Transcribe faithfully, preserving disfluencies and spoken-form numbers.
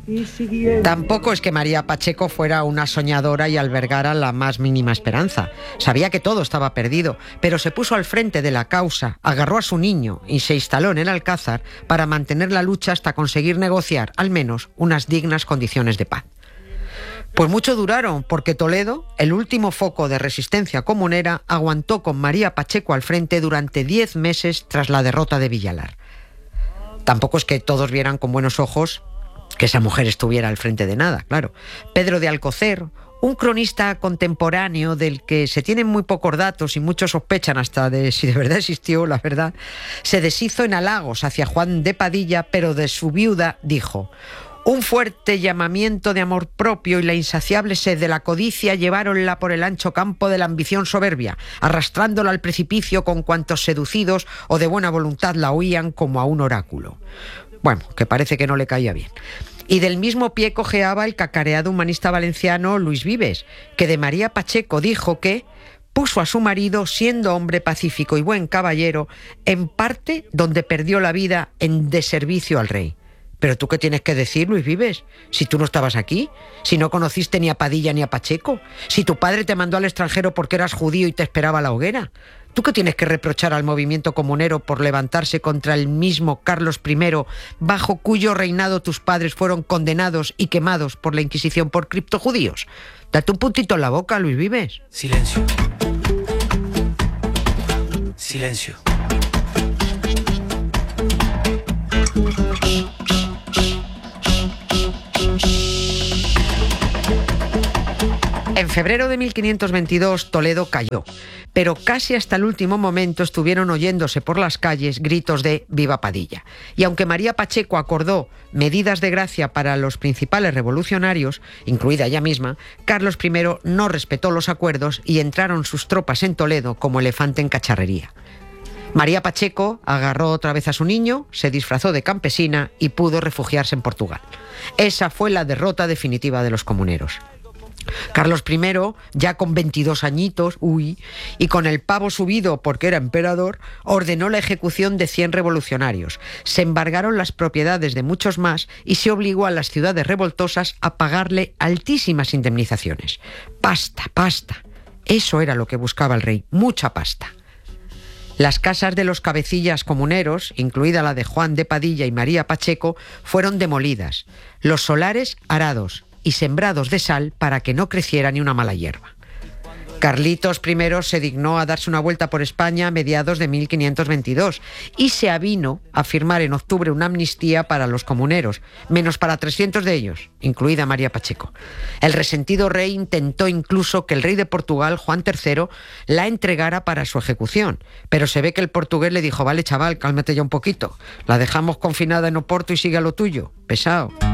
Tampoco es que María Pacheco fuera una soñadora y albergara la más mínima esperanza. Sabía que todo estaba perdido, pero se puso al frente de la causa, agarró a su niño y se instaló en el Alcázar para mantener la lucha hasta conseguir negociar, al menos, unas dignas condiciones de paz. Pues mucho duraron, porque Toledo, el último foco de resistencia comunera, aguantó con María Pacheco al frente durante diez meses tras la derrota de Villalar. Tampoco es que todos vieran con buenos ojos que esa mujer estuviera al frente de nada, claro. Pedro de Alcocer, un cronista contemporáneo del que se tienen muy pocos datos y muchos sospechan hasta de si de verdad existió, la verdad, se deshizo en halagos hacia Juan de Padilla, pero de su viuda dijo: un fuerte llamamiento de amor propio y la insaciable sed de la codicia lleváronla por el ancho campo de la ambición soberbia, arrastrándola al precipicio con cuantos seducidos o de buena voluntad la oían como a un oráculo. Bueno, que parece que no le caía bien. Y del mismo pie cojeaba el cacareado humanista valenciano Luis Vives, que de María Pacheco dijo que puso a su marido, siendo hombre pacífico y buen caballero, en parte donde perdió la vida en deservicio al rey. ¿Pero tú qué tienes que decir, Luis Vives? Si tú no estabas aquí, si no conociste ni a Padilla ni a Pacheco, si tu padre te mandó al extranjero porque eras judío y te esperaba a la hoguera. ¿Tú qué tienes que reprochar al movimiento comunero por levantarse contra el mismo Carlos primero, bajo cuyo reinado tus padres fueron condenados y quemados por la Inquisición por criptojudíos? Date un puntito en la boca, Luis Vives. Silencio. Silencio. En febrero de mil quinientos veintidós Toledo cayó, pero casi hasta el último momento estuvieron oyéndose por las calles gritos de «Viva Padilla». Y aunque María Pacheco acordó medidas de gracia para los principales revolucionarios, incluida ella misma, Carlos primero no respetó los acuerdos y entraron sus tropas en Toledo como elefante en cacharrería. María Pacheco agarró otra vez a su niño, se disfrazó de campesina y pudo refugiarse en Portugal. Esa fue la derrota definitiva de los comuneros. Carlos primero, ya con veintidós añitos, uy, y con el pavo subido porque era emperador, ordenó la ejecución de cien revolucionarios. Se embargaron las propiedades de muchos más y se obligó a las ciudades revoltosas a pagarle altísimas indemnizaciones. Pasta, pasta. Eso era lo que buscaba el rey, mucha pasta. Las casas de los cabecillas comuneros, incluida la de Juan de Padilla y María Pacheco, fueron demolidas, los solares arados y sembrados de sal para que no creciera ni una mala hierba. Carlitos primero se dignó a darse una vuelta por España a mediados de mil quinientos veintidós y se avino a firmar en octubre una amnistía para los comuneros, menos para trescientos de ellos, incluida María Pacheco. El resentido rey intentó incluso que el rey de Portugal, Juan tercero, la entregara para su ejecución, pero se ve que el portugués le dijo: vale, chaval, cálmate ya un poquito, la dejamos confinada en Oporto y sigue a lo tuyo, pesado.